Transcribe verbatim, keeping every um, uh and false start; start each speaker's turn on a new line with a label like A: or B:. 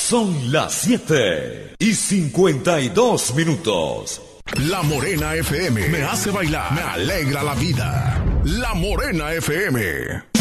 A: Son las siete y cincuenta y dos minutos.
B: La Morena F M me hace bailar, me alegra la vida. La Morena F M.